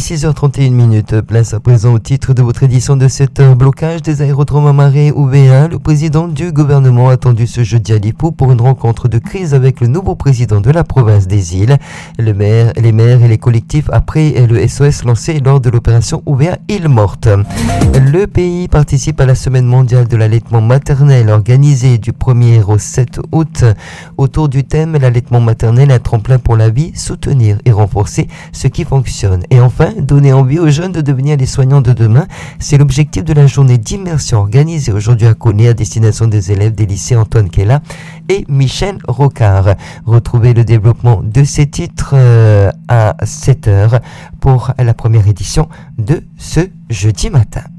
6h31. Place à présent au titre de votre édition de 7h. Blocage des aérodromes à Marais UBA. Le président du gouvernement a attendu ce jeudi à Lippo pour une rencontre de crise avec le nouveau président de la province des îles. Les maires et les collectifs après le SOS lancé lors de l'opération UBA Île Morte. Le pays participe à la semaine mondiale de l'allaitement maternel organisée du 1er au 7 août autour du thème l'allaitement maternel, un tremplin pour la vie, soutenir et renforcer ce qui fonctionne. Et enfin, donner envie aux jeunes de devenir les soignants de demain. C'est l'objectif de la journée d'immersion organisée aujourd'hui à Koné à destination des élèves des lycées Antoine Kella et Michel Rocard. Retrouvez le développement de ces titres à 7h pour la première édition de ce jeudi matin.